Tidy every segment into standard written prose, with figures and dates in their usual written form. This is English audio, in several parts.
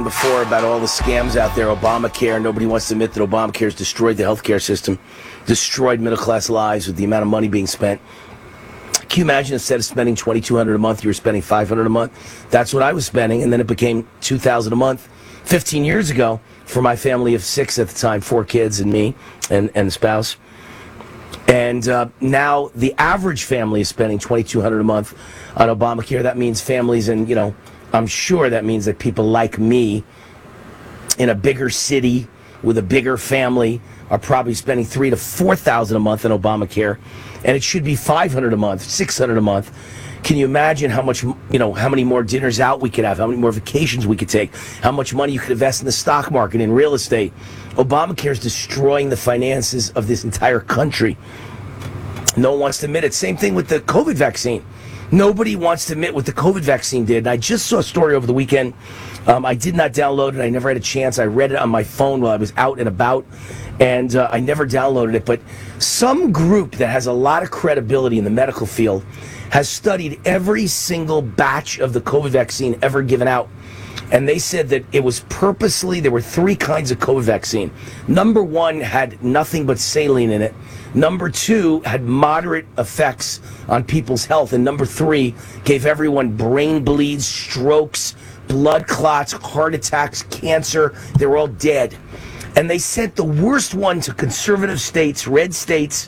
Before about all the scams out there, Obamacare. Nobody wants to admit that Obamacare has destroyed the healthcare system, destroyed middle-class lives with the amount of money being spent. Can you imagine instead of spending $2,200 a month, you were spending $500 a month? That's what I was spending, and then it became $2,000 a month 15 years ago for my family of 6 at the time, 4 kids and me and the spouse. And now the average family is spending $2,200 a month on Obamacare. That means families, and I'm sure that means that people like me in a bigger city with a bigger family are probably spending $3,000 to $4,000 a month on Obamacare, and it should be $500 a month, $600 a month. Can you imagine how much, how many more dinners out we could have, how many more vacations we could take, how much money you could invest in the stock market, in real estate? Obamacare is destroying the finances of this entire country. No one wants to admit it. Same thing with the COVID vaccine. Nobody wants to admit what the COVID vaccine did. And I just saw a story over the weekend. I did not download it. I never had a chance. I read it on my phone while I was out and about, and I never downloaded it. But some group that has a lot of credibility in the medical field has studied every single batch of the COVID vaccine ever given out. And they said that it was purposely, there were 3 kinds of COVID vaccine. Number 1 had nothing but saline in it. Number 2 had moderate effects on people's health. And number 3 gave everyone brain bleeds, strokes, blood clots, heart attacks, cancer. They were all dead. And they sent the worst one to conservative states, red states,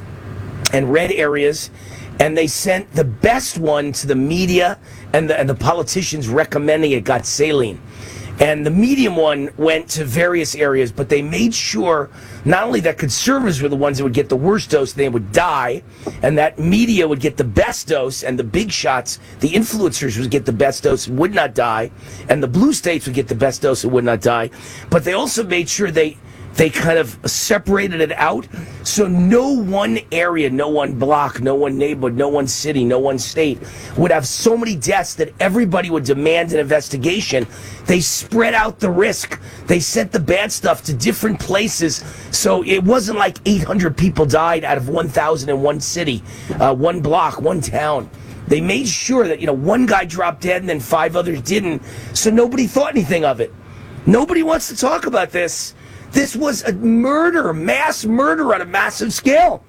and red areas. And they sent the best one to the media, and the politicians recommending it got saline. And the medium one went to various areas, but they made sure not only that conservatives were the ones that would get the worst dose, they would die, and that media would get the best dose, and the big shots, the influencers would get the best dose and would not die, and the blue states would get the best dose and would not die. But they also made sure they kind of separated it out, so no one area, no one block, no one neighborhood, no one city, no one state would have so many deaths that everybody would demand an investigation. They spread out the risk. They sent the bad stuff to different places, so it wasn't like 800 people died out of 1,001 city, one block, one town. They made sure that, one guy dropped dead and then 5 others didn't, so nobody thought anything of it. Nobody wants to talk about this. This was a murder, mass murder on a massive scale.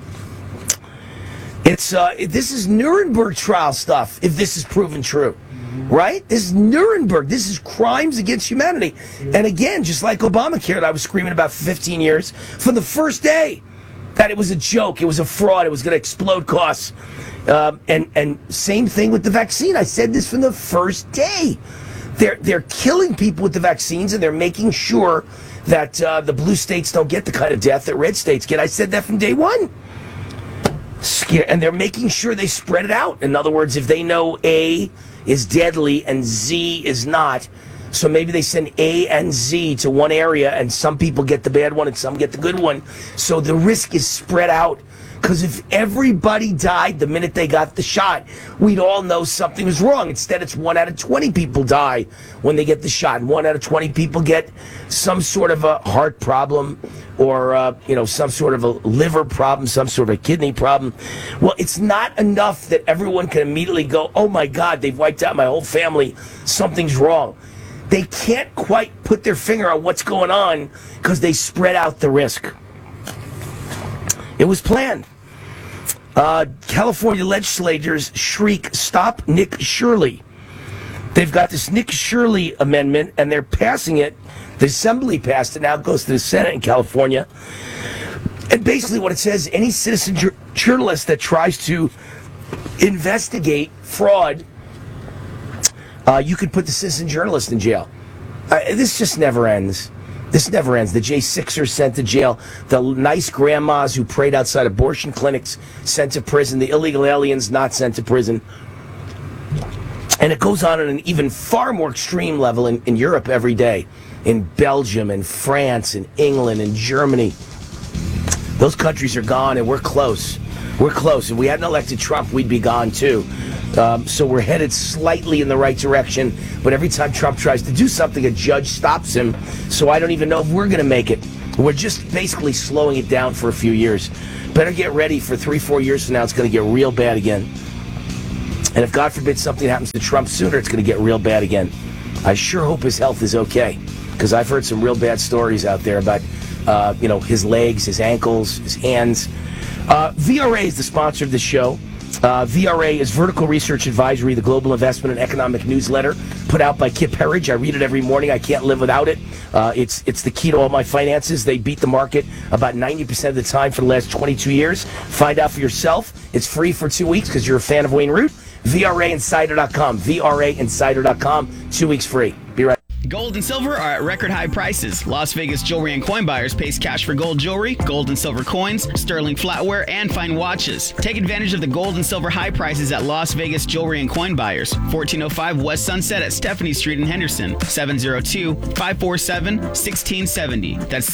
This is Nuremberg trial stuff, if this is proven true, right? This is Nuremberg. This is crimes against humanity. And again, just like Obamacare that I was screaming about for 15 years, from the first day, that it was a joke, it was a fraud, it was going to explode costs. And same thing with the vaccine. I said this from the first day. They're killing people with the vaccines, and they're making sure that the blue states don't get the kind of death that red states get. I said that from day one. And they're making sure they spread it out. In other words, if they know A is deadly and Z is not, so maybe they send A and Z to one area, and some people get the bad one and some get the good one. So the risk is spread out. Because if everybody died the minute they got the shot, we'd all know something was wrong. Instead, it's 1 out of 20 people die when they get the shot. And 1 out of 20 people get some sort of a heart problem or, some sort of a liver problem, some sort of a kidney problem. Well, it's not enough that everyone can immediately go, oh, my God, they've wiped out my whole family. Something's wrong. They can't quite put their finger on what's going on because they spread out the risk. It was planned. California legislators shriek, "Stop Nick Shirley." They've got this Nick Shirley amendment, and they're passing it. The Assembly passed it. Now it goes to the Senate in California. And basically what it says, any citizen journalist that tries to investigate fraud, you could put the citizen journalist in jail. This just never ends. This never ends. The J6ers sent to jail. The nice grandmas who prayed outside abortion clinics sent to prison. The illegal aliens not sent to prison. And it goes on an even far more extreme level in Europe every day. In Belgium and France and England and Germany. Those countries are gone, and we're close. We're close. If we hadn't elected Trump, we'd be gone too. So we're headed slightly in the right direction, but every time Trump tries to do something, a judge stops him. So I don't even know if we're going to make it. We're just basically slowing it down for a few years. Better get ready for 3-4 years from now. It's going to get real bad again. And if God forbid something happens to Trump sooner, it's going to get real bad again. I sure hope his health is okay, because I've heard some real bad stories out there about, his legs, his ankles, his hands. VRA is the sponsor of the show. VRA is Vertical Research Advisory, the global investment and economic newsletter put out by Kip Herridge. I read it every morning. I can't live without it. It's the key to all my finances. They beat the market about 90% of the time for the last 22 years. Find out for yourself. It's free for 2 weeks because you're a fan of Wayne Root. VRAinsider.com. VRAinsider.com. 2 weeks free. Be right back. Gold and silver are at record high prices. Las Vegas jewelry and coin buyers pays cash for gold jewelry, gold and silver coins, sterling flatware, and fine watches. Take advantage of the gold and silver high prices at Las Vegas jewelry and coin buyers. 1405 West Sunset at Stephanie Street in Henderson. 702-547-1670. That's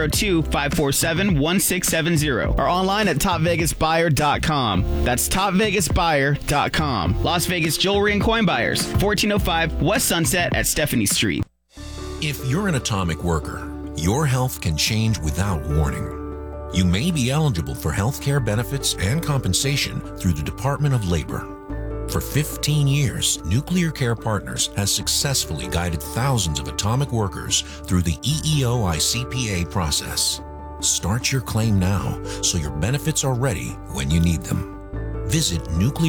702-547-1670. Or online at topvegasbuyer.com. That's topvegasbuyer.com. Las Vegas jewelry and coin buyers. 1405 West Sunset at Stephanie Street. If you're an atomic worker, your health can change without warning. You may be eligible for health care benefits and compensation through the Department of Labor. For 15 years, Nuclear Care Partners has successfully guided thousands of atomic workers through the EEO-ICPA process. Start your claim now so your benefits are ready when you need them. Visit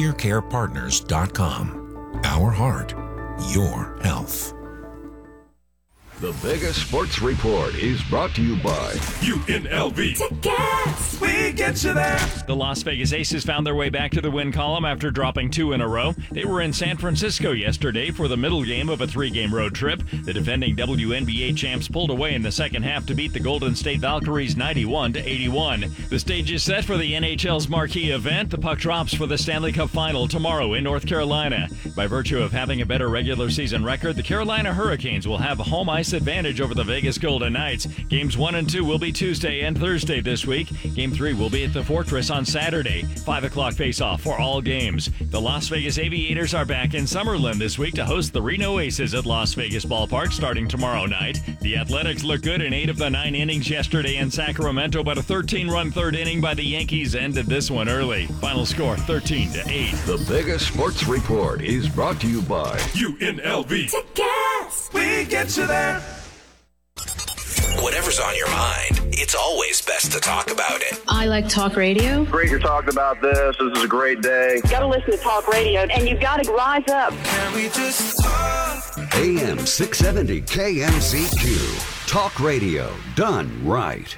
nuclearcarepartners.com. Our heart, your health. The Vegas Sports Report is brought to you by UNLV. Tickets! We get you there. The Las Vegas Aces found their way back to the win column after dropping 2 in a row. They were in San Francisco yesterday for the middle game of a 3-game road trip. The defending WNBA champs pulled away in the second half to beat the Golden State Valkyries 91-81. The stage is set for the NHL's marquee event. The puck drops for the Stanley Cup Final tomorrow in North Carolina. By virtue of having a better regular season record, the Carolina Hurricanes will have a home ice advantage over the Vegas Golden Knights. Games 1 and 2 will be Tuesday and Thursday this week. Game 3 will be at the Fortress on Saturday. 5 o'clock face-off for all games. The Las Vegas Aviators are back in Summerlin this week to host the Reno Aces at Las Vegas Ballpark starting tomorrow night. The Athletics looked good in 8 of the 9 innings yesterday in Sacramento, but a 13-run third inning by the Yankees ended this one early. Final score 13-8. The Vegas Sports Report is brought to you by UNLV. Tickets! We get you there. Whatever's on your mind, it's always best to talk about it. I like talk radio. Great you're talking about this. This is a great day. You gotta listen to talk radio, and you gotta rise up. Can we just talk? AM 670 KMZQ. Talk radio done right.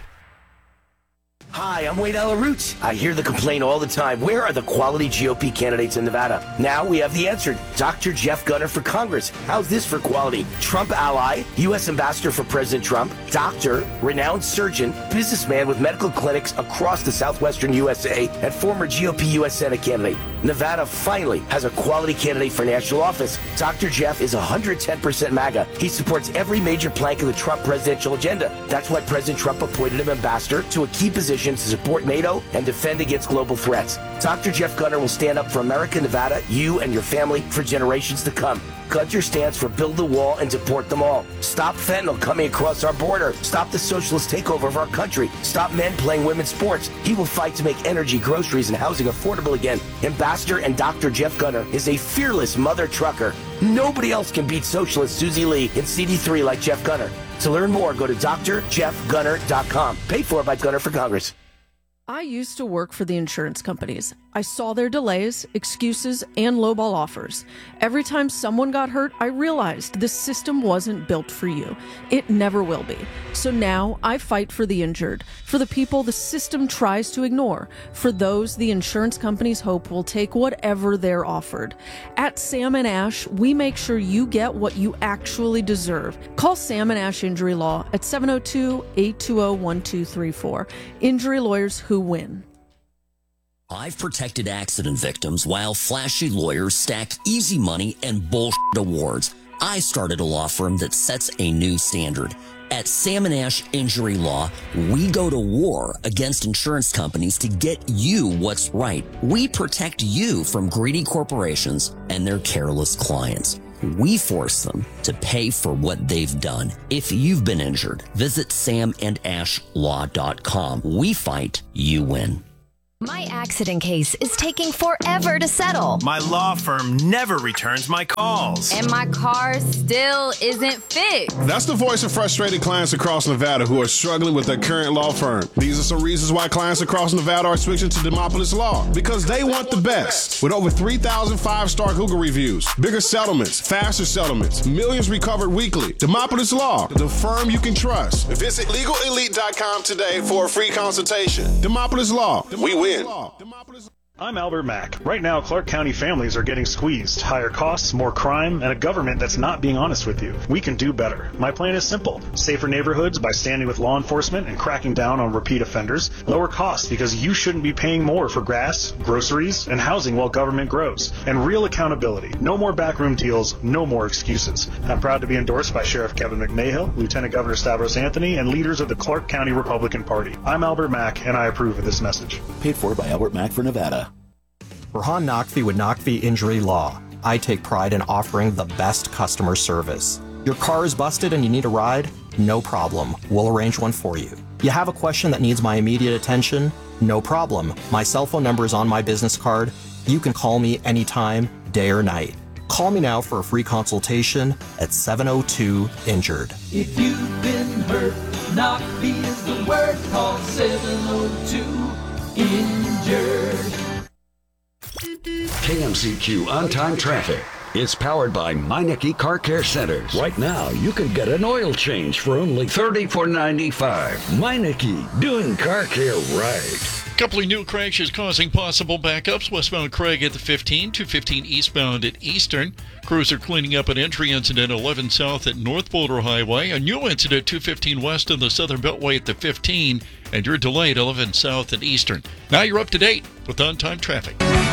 Hi, I'm Wayne Root. I hear the complaint all the time. Where are the quality GOP candidates in Nevada? Now we have the answer. Dr. Jeff Gunter for Congress. How's this for quality? Trump ally, U.S. ambassador for President Trump, doctor, renowned surgeon, businessman with medical clinics across the southwestern USA, and former GOP U.S. Senate candidate. Nevada finally has a quality candidate for national office. Dr. Jeff is 110% MAGA. He supports every major plank of the Trump presidential agenda. That's why President Trump appointed him ambassador to a key position to support NATO and defend against global threats. Dr. Jeff Gunter will stand up for America, Nevada, you and your family for generations to come. Gunter stands for build the wall and deport them all. Stop fentanyl coming across our border. Stop the socialist takeover of our country. Stop men playing women's sports. He will fight to make energy, groceries, and housing affordable again. Ambassador and Dr. Jeff Gunter is a fearless mother trucker. Nobody else can beat socialist Susie Lee in CD3 like Jeff Gunter. To learn more, go to drjeffgunter.com. Paid for by Gunter for Congress. I used to work for the insurance companies. I saw their delays, excuses, and lowball offers. Every time someone got hurt, I realized this system wasn't built for you. It never will be. So now I fight for the injured, for the people the system tries to ignore, for those the insurance companies hope will take whatever they're offered. At Sam & Ash, we make sure you get what you actually deserve. Call Sam & Ash Injury Law at 702-820-1234. Injury lawyers who win. I've protected accident victims while flashy lawyers stack easy money and bullshit awards. I started a law firm that sets a new standard. At Sam & Ash Injury Law, we go to war against insurance companies to get you what's right. We protect you from greedy corporations and their careless clients. We force them to pay for what they've done. If you've been injured, visit samandashlaw.com. We fight, you win. My accident case is taking forever to settle. My law firm never returns my calls. And my car still isn't fixed. That's the voice of frustrated clients across Nevada who are struggling with their current law firm. These are some reasons why clients across Nevada are switching to Demopolis Law. Because they want the best. With over 3,000 5-star Google reviews, bigger settlements, faster settlements, millions recovered weekly. Demopolis Law, the firm you can trust. Visit LegalElite.com today for a free consultation. Demopolis Law, we win. I'm Albert Mack. Right now, Clark County families are getting squeezed. Higher costs, more crime, and a government that's not being honest with you. We can do better. My plan is simple. Safer neighborhoods by standing with law enforcement and cracking down on repeat offenders. Lower costs because you shouldn't be paying more for gas, groceries, and housing while government grows. And real accountability. No more backroom deals, no more excuses. I'm proud to be endorsed by Sheriff Kevin McMahill, Lieutenant Governor Stavros Anthony, and leaders of the Clark County Republican Party. I'm Albert Mack, and I approve of this message. Paid for by Albert Mack for Nevada. Rahan Naqvi with Naqvi Injury Law. I take pride in offering the best customer service. Your car is busted and you need a ride? No problem. We'll arrange one for you. You have a question that needs my immediate attention? No problem. My cell phone number is on my business card. You can call me anytime, day or night. Call me now for a free consultation at 702-INJURED. If you've been hurt, Naqvi is the word. Call 702-INJURED. KMCQ On-Time Traffic is powered by Meineke Car Care Centers. Right now, you can get an oil change for only $34.95. Meineke, doing car care right. Couple of new crashes causing possible backups. Westbound Craig at the 15, 215 eastbound at Eastern. Crews are cleaning up an entry incident 11 south at North Boulder Highway. A new incident 215 west of the Southern Beltway at the 15. And you're delayed 11 south at Eastern. Now you're up to date with on-time traffic.